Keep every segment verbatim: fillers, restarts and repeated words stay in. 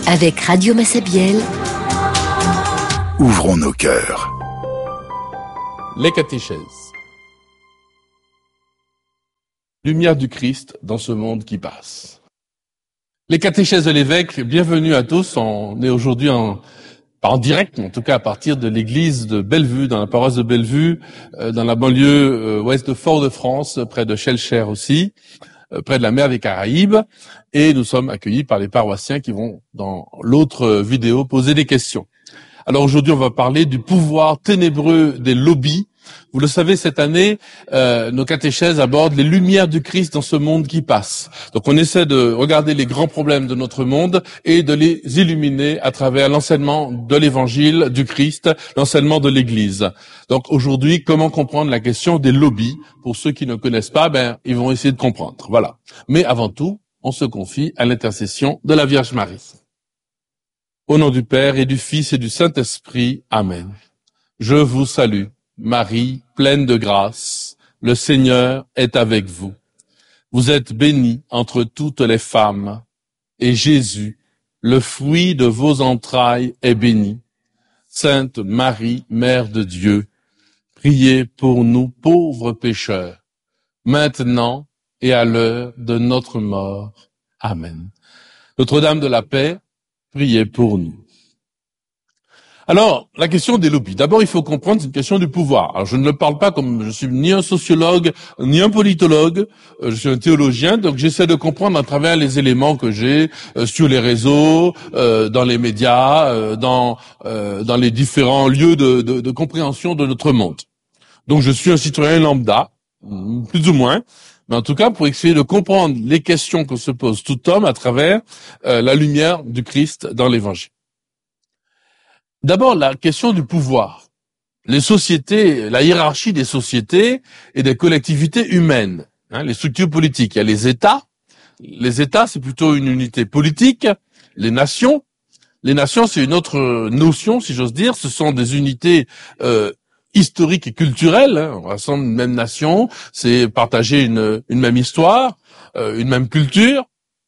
Avec Radio Massabielle, ouvrons nos cœurs. Les catéchèses. Lumière du Christ dans ce monde qui passe. Les catéchèses de l'évêque, bienvenue à tous. On est aujourd'hui en, pas en direct, mais en tout cas à partir de l'église de Bellevue, dans la paroisse de Bellevue, euh, dans la banlieue euh, ouest de Fort-de-France, près de Schellcher aussi, euh, près de la mer des Caraïbes. Et nous sommes accueillis par les paroissiens qui vont, dans l'autre vidéo, poser des questions. Alors aujourd'hui, on va parler du pouvoir ténébreux des lobbies. Vous le savez, cette année, euh, nos catéchèses abordent les lumières du Christ dans ce monde qui passe. Donc on essaie de regarder les grands problèmes de notre monde et de les illuminer à travers l'enseignement de l'évangile du Christ, l'enseignement de l'Église. Donc aujourd'hui, comment comprendre la question des lobbies? Pour ceux qui ne connaissent pas, ben ils vont essayer de comprendre. Voilà. Mais avant tout, on se confie à l'intercession de la Vierge Marie. Au nom du Père et du Fils et du Saint-Esprit. Amen. Je vous salue, Marie, pleine de grâce. Le Seigneur est avec vous. Vous êtes bénie entre toutes les femmes, et Jésus, le fruit de vos entrailles, est béni. Sainte Marie, Mère de Dieu, priez pour nous pauvres pécheurs, maintenant et à l'heure de notre mort. Amen. Notre-Dame de la paix, priez pour nous. Alors, la question des lobbies. D'abord, il faut comprendre, c'est une question du pouvoir. Alors, je ne le parle pas comme je suis ni un sociologue, ni un politologue. Euh, je suis un théologien, donc j'essaie de comprendre à travers les éléments que j'ai euh, sur les réseaux, euh, dans les médias, euh, dans euh, dans les différents lieux de, de, de compréhension de notre monde. Donc, je suis un citoyen lambda, plus ou moins. Mais en tout cas, pour essayer de comprendre les questions que se pose tout homme à travers euh, la lumière du Christ dans l'Évangile. D'abord, la question du pouvoir. Les sociétés, la hiérarchie des sociétés et des collectivités humaines, hein, les structures politiques. Il y a les États. Les États, c'est plutôt une unité politique. Les nations. Les nations, c'est une autre notion, si j'ose dire. Ce sont des unités euh, historique et culturel, hein. On rassemble une même nation, c'est partager une, une même histoire, euh, une même culture.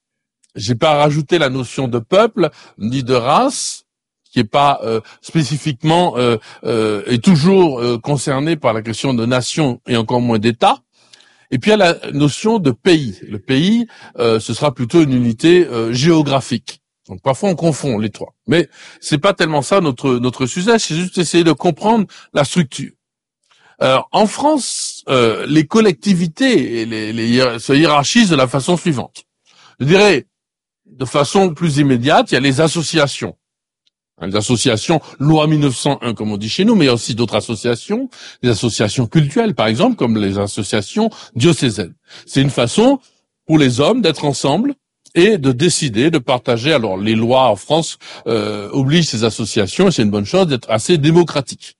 J'ai pas rajouté la notion de peuple ni de race, qui est pas euh, spécifiquement euh, euh, et toujours euh, concernée par la question de nation et encore moins d'État. Et puis il y a la notion de pays. Le pays, euh, ce sera plutôt une unité euh, géographique. Donc parfois on confond les trois, mais c'est pas tellement ça notre notre sujet. C'est juste essayer de comprendre la structure. Alors, en France, euh, les collectivités et les, les se hiérarchisent de la façon suivante. Je dirais, de façon plus immédiate, il y a les associations. Les associations, loi mille neuf cent un, comme on dit chez nous, mais il y a aussi d'autres associations, des associations cultuelles, par exemple, comme les associations diocésaines. C'est une façon pour les hommes d'être ensemble et de décider, de partager. Alors, les lois en France euh, obligent ces associations, et c'est une bonne chose, d'être assez démocratiques.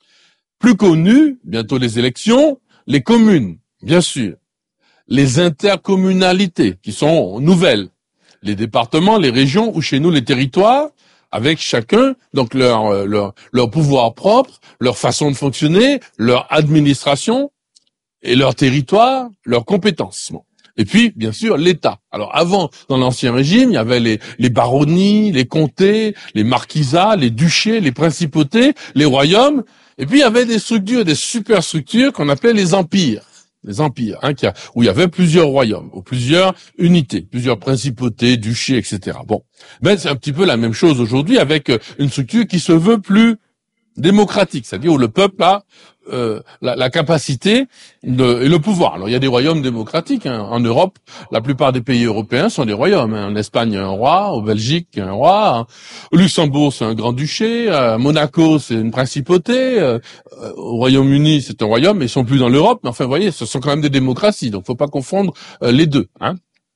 Plus connues, bientôt les élections, les communes, bien sûr. Les intercommunalités, qui sont nouvelles. Les départements, les régions, ou chez nous, les territoires, avec chacun, donc leur, leur, leur pouvoir propre, leur façon de fonctionner, leur administration, et leur territoire, leurs compétences. Et puis, bien sûr, l'État. Alors, avant, dans l'Ancien Régime, il y avait les, les baronnies, les comtés, les marquisats, les duchés, les principautés, les royaumes. Et puis, il y avait des structures, des superstructures qu'on appelait les empires. Les empires, hein, qui a, où il y avait plusieurs royaumes, ou plusieurs unités, plusieurs principautés, duchés, et cetera. Bon, ben c'est un petit peu la même chose aujourd'hui avec une structure qui se veut plus démocratique, c'est-à-dire où le peuple a euh, la, la capacité de, et le pouvoir. Alors il y a des royaumes démocratiques, hein. En Europe, la plupart des pays européens sont des royaumes, hein. En Espagne, il y a un roi, en Belgique, il y a un roi, hein. Au Luxembourg, c'est un grand-duché, à Monaco, c'est une principauté, euh, au Royaume-Uni, c'est un royaume, mais ils sont plus dans l'Europe. Mais enfin, vous voyez, ce sont quand même des démocraties, donc faut pas confondre euh, les deux, hein.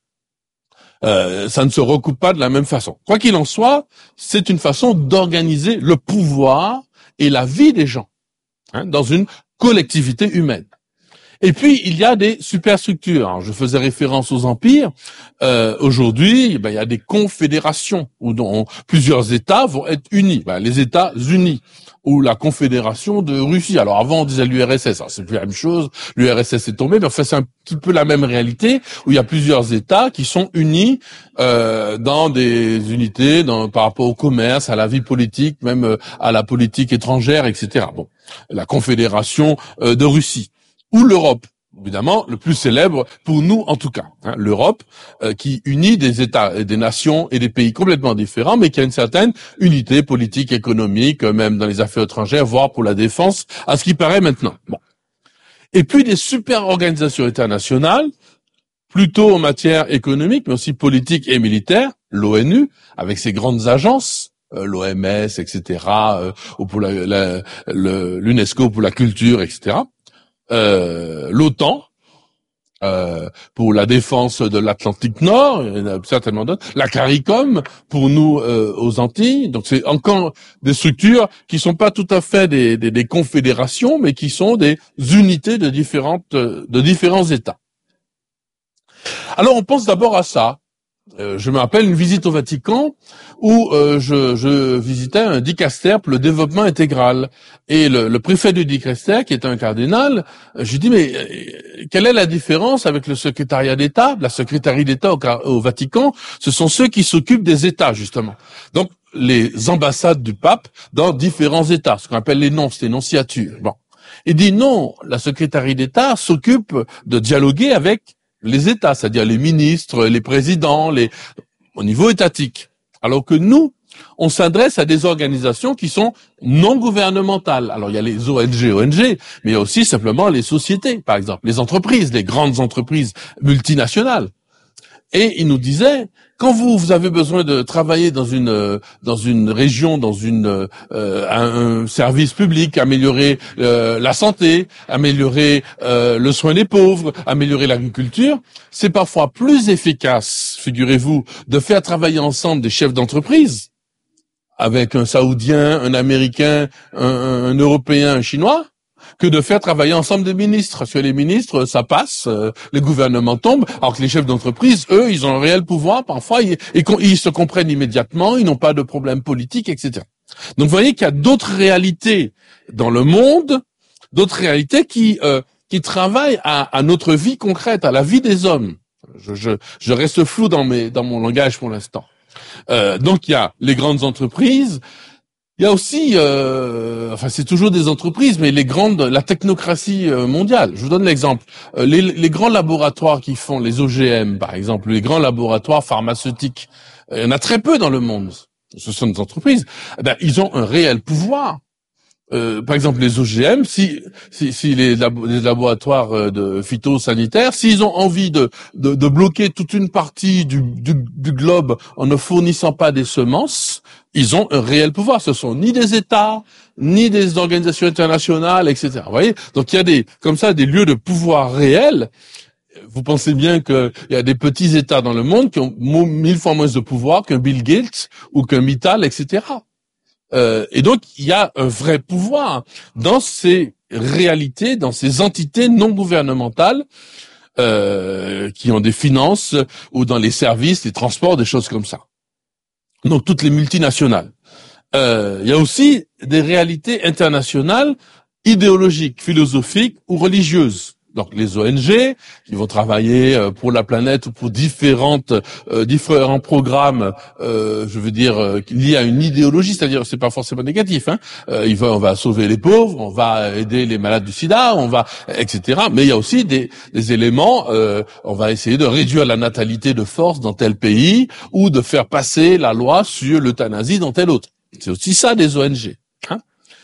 Euh, ça ne se recoupe pas de la même façon. Quoi qu'il en soit, c'est une façon d'organiser le pouvoir et la vie des gens, hein, dans une collectivité humaine. Et puis, il y a des superstructures. Alors, je faisais référence aux empires. Euh, aujourd'hui, ben, il y a des confédérations où dont plusieurs États vont être unis. Ben, les États-Unis ou la Confédération de Russie. Alors, avant, on disait l'U R S S. Alors, c'est plus la même chose. L'U R S S est tombé, mais en fait, c'est un petit peu la même réalité où il y a plusieurs États qui sont unis euh, dans des unités dans, par rapport au commerce, à la vie politique, même euh, à la politique étrangère, et cetera. Bon, la Confédération euh, de Russie. Ou l'Europe, évidemment, le plus célèbre pour nous en tout cas, hein, l'Europe euh, qui unit des États, et des nations et des pays complètement différents, mais qui a une certaine unité politique, économique, même dans les affaires étrangères, voire pour la défense, à ce qui paraît maintenant. Bon. Et puis des super organisations internationales, plutôt en matière économique, mais aussi politique et militaire, l'ONU, avec ses grandes agences, euh, l'O M S, et cetera, euh, ou pour la, la, le, l'UNESCO pour la culture, et cetera. Euh, l'OTAN euh, pour la défense de l'Atlantique Nord, il y en a certainement d'autres, la CARICOM pour nous euh, aux Antilles. Donc c'est encore des structures qui sont pas tout à fait des, des, des confédérations, mais qui sont des unités de différentes de différents États. Alors on pense d'abord à ça. Euh, je me rappelle une visite au Vatican où euh, je, je visitais un dicaster pour le développement intégral. Et le, le préfet du dicaster, qui est un cardinal, euh, je lui dis, mais euh, quelle est la différence avec le secrétariat d'État? La secrétaire d'État au, au Vatican, ce sont ceux qui s'occupent des États, justement. Donc, les ambassades du pape dans différents États, ce qu'on appelle les nonces, les nonciatures. Bon. Il dit non, la secrétaire d'État s'occupe de dialoguer avec les États, c'est-à-dire les ministres, les présidents, les au niveau étatique. Alors que nous, on s'adresse à des organisations qui sont non gouvernementales. Alors il y a les O N G, O N G, mais il y a aussi simplement les sociétés, par exemple, les entreprises, les grandes entreprises multinationales. Et il nous disait, quand vous, vous avez besoin de travailler dans une dans une région, dans une euh, un service public, améliorer euh, la santé, améliorer euh, le soin des pauvres, améliorer l'agriculture, c'est parfois plus efficace, figurez-vous, de faire travailler ensemble des chefs d'entreprise avec un Saoudien, un Américain, un, un Européen, un Chinois, que de faire travailler ensemble des ministres. Parce que les ministres, ça passe, euh, les gouvernements tombent, alors que les chefs d'entreprise, eux, ils ont un réel pouvoir, parfois, ils, ils, ils se comprennent immédiatement, ils n'ont pas de problème politique, et cetera. Donc, vous voyez qu'il y a d'autres réalités dans le monde, d'autres réalités qui euh, qui travaillent à, à notre vie concrète, à la vie des hommes. Je, je, je reste flou dans, mes, dans mon langage pour l'instant. Euh, donc, il y a les grandes entreprises. Il y a aussi, euh, enfin c'est toujours des entreprises, mais les grandes, la technocratie mondiale. Je vous donne l'exemple. Euh, les, les grands laboratoires qui font les O G M, par exemple, les grands laboratoires pharmaceutiques, il y en a très peu dans le monde. Ce sont des entreprises. Eh ben, ils ont un réel pouvoir. Euh, par exemple, les O G M, si, si, si les, labo, les laboratoires de phytosanitaires, s'ils ont envie de, de, de bloquer toute une partie du, du, du globe en ne fournissant pas des semences, ils ont un réel pouvoir. Ce sont ni des États, ni des organisations internationales, et cetera. Vous voyez? Donc il y a des, comme ça, des lieux de pouvoir réels. Vous pensez bien qu'il y a des petits États dans le monde qui ont mille fois moins de pouvoir qu'un Bill Gates ou qu'un Mittal, et cetera. Euh, et donc, il y a un vrai pouvoir dans ces réalités, dans ces entités non gouvernementales euh, qui ont des finances ou dans les services, les transports, des choses comme ça. Donc, toutes les multinationales. Euh, il y a aussi des réalités internationales idéologiques, philosophiques ou religieuses. Donc les O N G qui vont travailler pour la planète ou pour différentes euh, différents programmes, euh, je veux dire euh, liés à une idéologie, c'est-à-dire c'est pas forcément négatif. Hein. Euh, il va, on va sauver les pauvres, on va aider les malades du SIDA, on va, et cetera. Mais il y a aussi des, des éléments. Euh, on va essayer de réduire la natalité de force dans tel pays ou de faire passer la loi sur l'euthanasie dans tel autre. C'est aussi ça des O N G. Hein.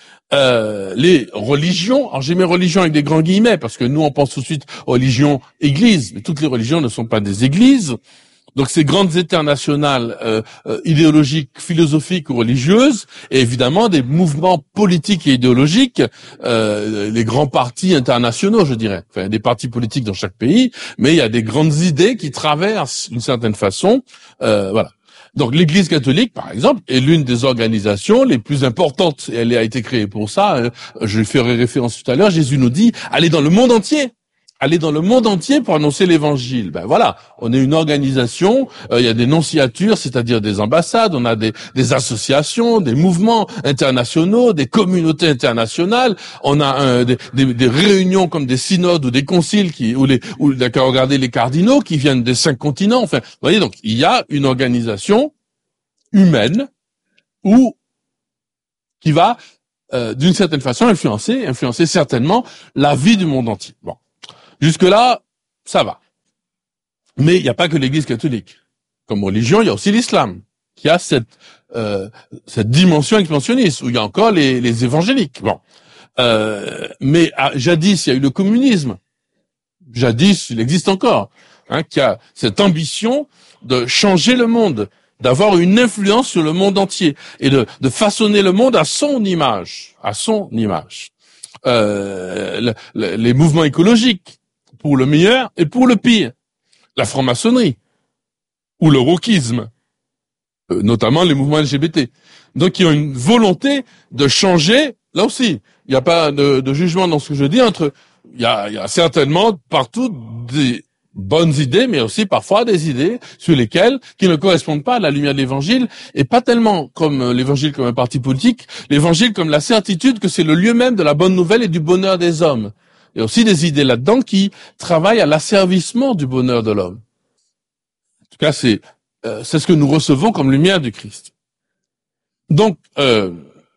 Euh, les religions, alors j'ai mes religions avec des grands guillemets, parce que nous on pense tout de suite religion, église, mais toutes les religions ne sont pas des églises. Donc ces grandes internationales euh, euh, idéologiques, philosophiques ou religieuses, et évidemment des mouvements politiques et idéologiques, euh, les grands partis internationaux, je dirais. Enfin, des partis politiques dans chaque pays, mais il y a des grandes idées qui traversent d'une certaine façon, euh, voilà. Donc l'Église catholique, par exemple, est l'une des organisations les plus importantes. Et elle a été créée pour ça. Je ferai référence tout à l'heure. Jésus nous dit, allez dans le monde entier. aller dans le monde entier pour annoncer l'évangile. Ben voilà, on est une organisation, euh, il y a des nonciatures, c'est-à-dire des ambassades, on a des, des associations, des mouvements internationaux, des communautés internationales, on a euh, des, des, des réunions comme des synodes ou des conciles qui, ou les, ou d'accord, regardez les cardinaux qui viennent des cinq continents. Enfin, vous voyez, donc il y a une organisation humaine ou qui va euh, d'une certaine façon influencer, influencer certainement la vie du monde entier. Bon. Jusque-là, ça va. Mais il n'y a pas que l'Église catholique. Comme religion, il y a aussi l'islam, qui a cette euh, cette dimension expansionniste, où il y a encore les, les évangéliques. Bon, euh, mais à, jadis, il y a eu le communisme. Jadis, il existe encore, hein, qui a cette ambition de changer le monde, d'avoir une influence sur le monde entier, et de, de façonner le monde à son image, à son image. Euh, le, le, les mouvements écologiques, pour le meilleur et pour le pire. La franc-maçonnerie ou le wokisme, euh, notamment les mouvements L G B T. Donc, ils ont une volonté de changer. Là aussi, il n'y a pas de, de jugement dans ce que je dis. Entre, il y a, il y a certainement partout des bonnes idées, mais aussi parfois des idées sur lesquelles qui ne correspondent pas à la lumière de l'Évangile, et pas tellement comme l'Évangile comme un parti politique, l'Évangile comme la certitude que c'est le lieu même de la bonne nouvelle et du bonheur des hommes. Il y a aussi des idées là-dedans qui travaillent à l'asservissement du bonheur de l'homme. En tout cas, c'est euh, c'est ce que nous recevons comme lumière du Christ. Donc, euh,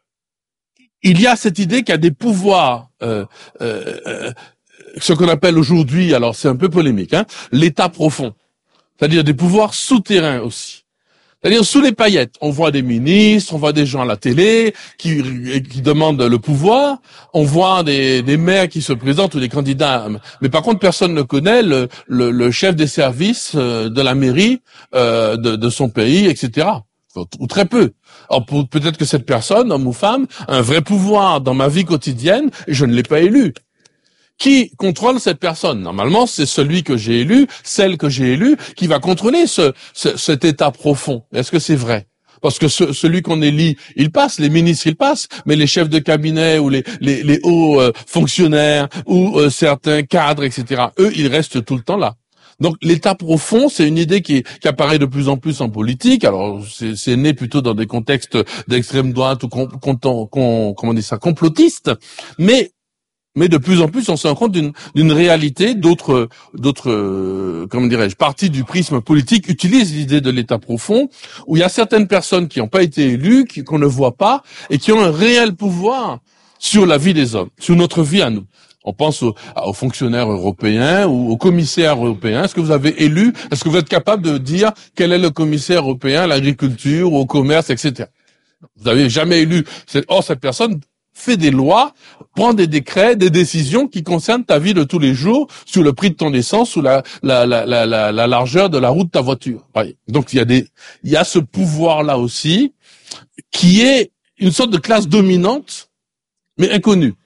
il y a cette idée qu'il y a des pouvoirs, euh, euh, euh, ce qu'on appelle aujourd'hui, alors c'est un peu polémique, hein, l'état profond, c'est-à-dire des pouvoirs souterrains aussi. C'est-à-dire, sous les paillettes, on voit des ministres, on voit des gens à la télé qui, qui demandent le pouvoir, on voit des, des maires qui se présentent ou des candidats, mais par contre, personne ne connaît le, le, le chef des services de la mairie euh, de, de son pays, et cetera. Ou très peu. Alors, peut-être que cette personne, homme ou femme, a un vrai pouvoir dans ma vie quotidienne et je ne l'ai pas élu. Qui contrôle cette personne? Normalement, c'est celui que j'ai élu, celle que j'ai élue, qui va contrôler ce, ce, cet état profond. Est-ce que c'est vrai? Parce que ce, celui qu'on élit, il passe, les ministres, ils passent, mais les chefs de cabinet ou les, les, les hauts euh, fonctionnaires ou euh, certains cadres, et cetera, eux, ils restent tout le temps là. Donc l'état profond, c'est une idée qui, qui apparaît de plus en plus en politique. Alors c'est, c'est né plutôt dans des contextes d'extrême droite ou con, con, con, comment on dit ça, complotistes, mais Mais de plus en plus, on se rend compte d'une, d'une réalité. D'autres, d'autres, euh, comment dirais-je, parties du prisme politique utilisent l'idée de l'état profond, où il y a certaines personnes qui n'ont pas été élues, qui, qu'on ne voit pas, et qui ont un réel pouvoir sur la vie des hommes, sur notre vie à nous. On pense aux, aux fonctionnaires européens ou aux commissaires européens. Est-ce que vous avez élu? Est-ce que vous êtes capable de dire quel est le commissaire européen à l'agriculture, au commerce, et cetera. Vous n'avez jamais élu. Or, cette personne fait des lois, prend des décrets, des décisions qui concernent ta vie de tous les jours, sur le prix de ton essence, ou la, la, la, la, la, la largeur de la route de ta voiture. Donc il y a des, il y a ce pouvoir-là aussi, qui est une sorte de classe dominante, mais inconnue.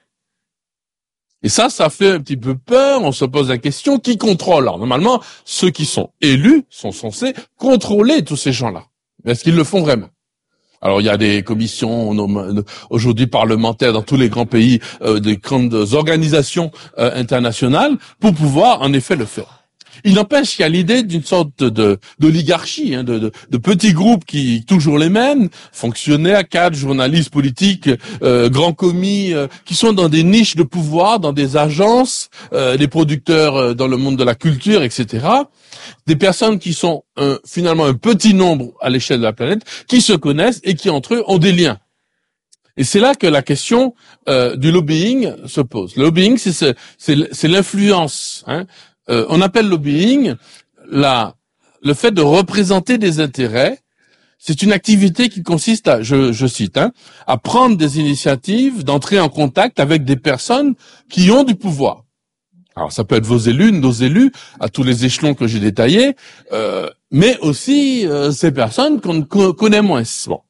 Et ça, ça fait un petit peu peur. On se pose la question, qui contrôle? Alors normalement, ceux qui sont élus sont censés contrôler tous ces gens-là. Mais est-ce qu'ils le font vraiment? Alors il y a des commissions aujourd'hui parlementaires dans tous les grands pays, euh, des grandes organisations euh, internationales pour pouvoir en effet le faire. Il n'empêche qu'il y a l'idée d'une sorte de d'oligarchie, hein, de, de, de petits groupes qui toujours les mêmes, fonctionnaires, cadres, journalistes politiques, euh, grands commis, euh, qui sont dans des niches de pouvoir, dans des agences, euh, des producteurs euh, dans le monde de la culture, et cetera. Des personnes qui sont un, finalement un petit nombre à l'échelle de la planète, qui se connaissent et qui entre eux ont des liens. Et c'est là que la question euh, du lobbying se pose. Le lobbying, c'est, c'est, c'est, c'est l'influence. Hein. Euh, on appelle lobbying la, le fait de représenter des intérêts. C'est une activité qui consiste à, je, je cite, hein, à prendre des initiatives, d'entrer en contact avec des personnes qui ont du pouvoir. Alors ça peut être vos élus, nos élus, à tous les échelons que j'ai détaillés, euh, mais aussi euh, ces personnes qu'on connaît moins. Bon.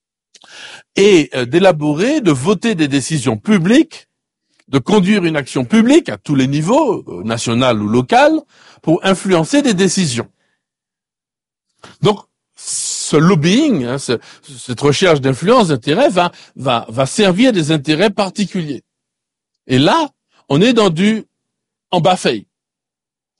Et euh, d'élaborer, de voter des décisions publiques, de conduire une action publique à tous les niveaux, euh, national ou local, pour influencer des décisions. Donc, ce lobbying, hein, ce, cette recherche d'influence, d'intérêt, va, va, va servir des intérêts particuliers. Et là, on est dans du en bas-feuille.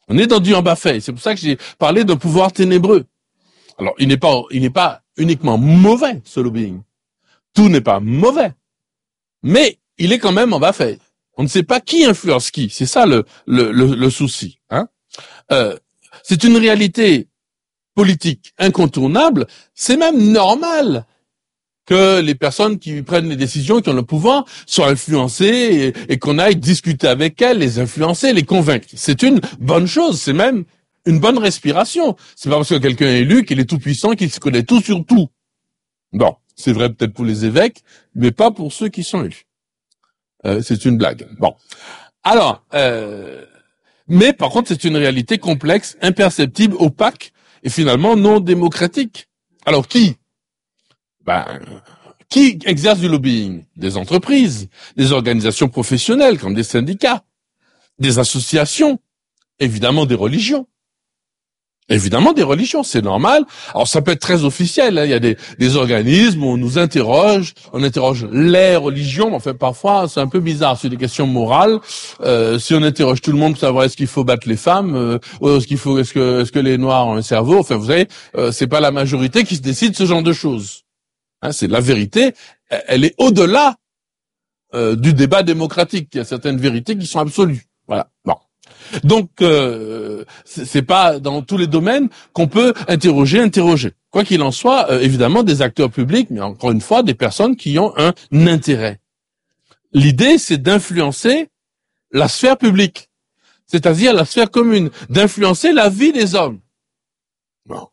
On est dans du en bas fait. C'est pour ça que j'ai parlé de pouvoir ténébreux. Alors, il n'est pas, il n'est pas uniquement mauvais, ce lobbying. Tout n'est pas mauvais. Mais il est quand même en bas fait. On ne sait pas qui influence qui. C'est ça le, le, le, le souci. Hein euh, c'est une réalité politique incontournable. C'est même normal que les personnes qui prennent les décisions, qui ont le pouvoir, soient influencées et, et qu'on aille discuter avec elles, les influencer, les convaincre. C'est une bonne chose. C'est même une bonne respiration. C'est pas parce que quelqu'un est élu qu'il est tout puissant, qu'il se connaît tout sur tout. Bon, c'est vrai peut-être pour les évêques, mais pas pour ceux qui sont élus. Euh, c'est une blague. Bon. Alors, euh, mais par contre, c'est une réalité complexe, imperceptible, opaque et finalement non démocratique. Alors qui? Ben, qui exerce du lobbying? Des entreprises, des organisations professionnelles comme des syndicats, des associations, évidemment des religions. Évidemment des religions, c'est normal. Alors ça peut être très officiel, hein. Il y a des, des organismes où on nous interroge, on interroge les religions, mais enfin parfois c'est un peu bizarre, c'est des questions morales. Euh, si on interroge tout le monde pour savoir est-ce qu'il faut battre les femmes, euh, ou est-ce qu'il faut, est-ce que, est-ce que les Noirs ont un cerveau, enfin vous savez, euh, c'est pas la majorité qui se décide ce genre de choses. Hein, c'est la vérité, elle est au-delà euh, du débat démocratique. Il y a certaines vérités qui sont absolues. Voilà. Bon. Donc, euh, c'est pas dans tous les domaines qu'on peut interroger, interroger. Quoi qu'il en soit, euh, évidemment, des acteurs publics, mais encore une fois, des personnes qui ont un intérêt. L'idée, c'est d'influencer la sphère publique, c'est-à-dire la sphère commune, d'influencer la vie des hommes. Bon.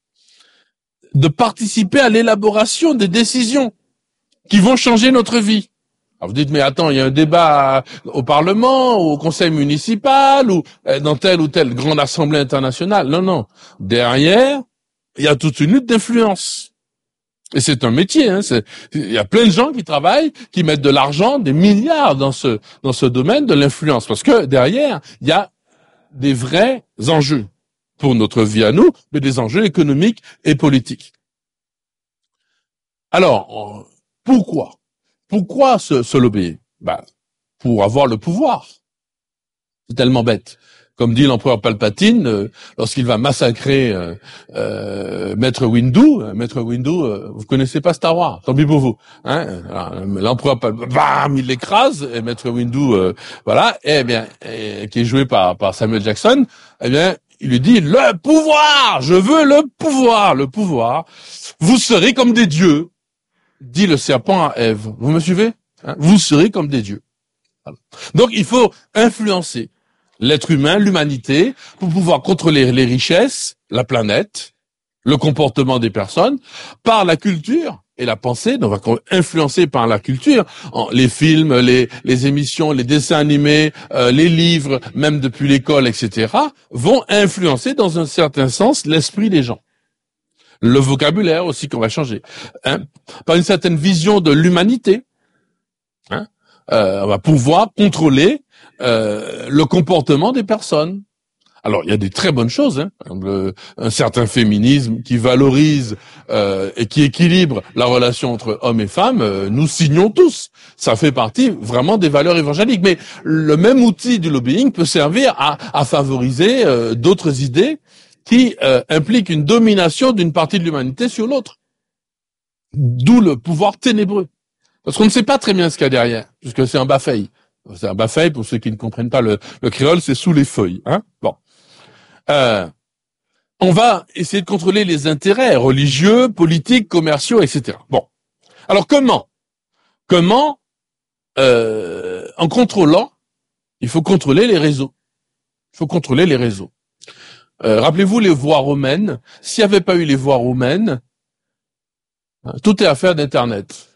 De participer à l'élaboration des décisions qui vont changer notre vie. Alors vous dites, mais attends, il y a un débat au Parlement, au Conseil municipal, ou dans telle ou telle grande assemblée internationale. Non, non. Derrière, il y a toute une lutte d'influence. Et c'est un métier. Hein. C'est, il y a plein de gens qui travaillent, qui mettent de l'argent, des milliards dans ce dans ce domaine de l'influence. Parce que derrière, il y a des vrais enjeux pour notre vie à nous, mais des enjeux économiques et politiques. Alors, pourquoi Pourquoi se, se lobbyer? Ben, pour avoir le pouvoir. C'est tellement bête. Comme dit l'empereur Palpatine, euh, lorsqu'il va massacrer euh, euh, Maître Windu, euh, Maître Windu, euh, vous connaissez pas Star Wars, tant pis pour vous. Hein, alors, l'empereur Palpatine, bam, il l'écrase, et Maître Windu, euh, voilà, et bien, et, qui est joué par, par Samuel Jackson, eh bien, il lui dit, le pouvoir, je veux le pouvoir, le pouvoir, vous serez comme des dieux. Dit le serpent à Ève. Vous me suivez? Hein? Vous serez comme des dieux. Voilà. Donc il faut influencer l'être humain, l'humanité, pour pouvoir contrôler les richesses, la planète, le comportement des personnes, par la culture et la pensée. Donc on va influencer par la culture, les films, les, les émissions, les dessins animés, euh, les livres, même depuis l'école, et cetera, vont influencer dans un certain sens l'esprit des gens. Le vocabulaire aussi qu'on va changer, hein, par une certaine vision de l'humanité, hein, euh, on va pouvoir contrôler euh, le comportement des personnes. Alors il y a des très bonnes choses, hein, le, un certain féminisme qui valorise euh, et qui équilibre la relation entre hommes et femmes. Euh, nous signons tous, ça fait partie vraiment des valeurs évangéliques. Mais le même outil du lobbying peut servir à, à favoriser euh, d'autres idées qui euh, implique une domination d'une partie de l'humanité sur l'autre. D'où le pouvoir ténébreux. Parce qu'on ne sait pas très bien ce qu'il y a derrière, puisque c'est un bas-feuille. C'est un bas-feuille, pour ceux qui ne comprennent pas le, le créole, c'est sous les feuilles. Hein, bon. Euh, on va essayer de contrôler les intérêts religieux, politiques, commerciaux, et cetera. Bon. Alors comment Comment euh, en contrôlant, il faut contrôler les réseaux. Il faut contrôler les réseaux. Euh, rappelez-vous les voies romaines. S'il n'y avait pas eu les voies romaines, tout est affaire d'Internet.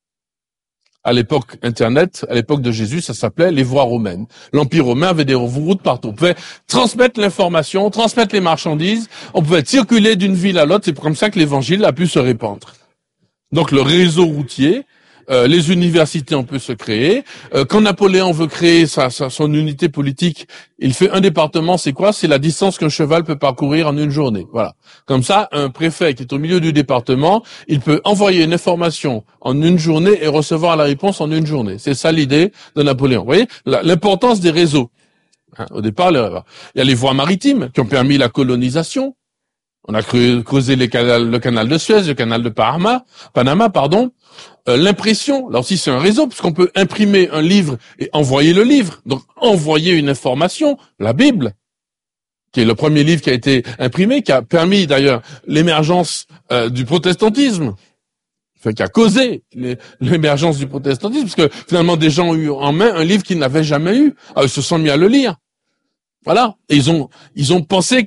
À l'époque Internet, à l'époque de Jésus, ça s'appelait les voies romaines. L'Empire romain avait des routes partout. On pouvait transmettre l'information, transmettre les marchandises, on pouvait circuler d'une ville à l'autre. C'est comme ça que l'Évangile a pu se répandre. Donc le réseau routier, Euh, les universités, on peut se créer. Euh, quand Napoléon veut créer sa, sa, son unité politique, il fait un département. C'est quoi? C'est la distance qu'un cheval peut parcourir en une journée. Voilà. Comme ça, un préfet qui est au milieu du département, il peut envoyer une information en une journée et recevoir la réponse en une journée. C'est ça l'idée de Napoléon. Vous voyez l'importance des réseaux. Hein, au départ, le, il y a les voies maritimes qui ont permis la colonisation. On a creusé les canals, le canal de Suez, le canal de Panama, Panama, pardon. Euh, l'impression, là aussi c'est un réseau, parce qu'on peut imprimer un livre et envoyer le livre. Donc envoyer une information, la Bible, qui est le premier livre qui a été imprimé, qui a permis d'ailleurs l'émergence euh, du protestantisme, enfin qui a causé les, l'émergence du protestantisme, parce que finalement des gens ont eu en main un livre qu'ils n'avaient jamais eu. Alors, ils se sont mis à le lire. Voilà. Et ils ont, ils ont pensé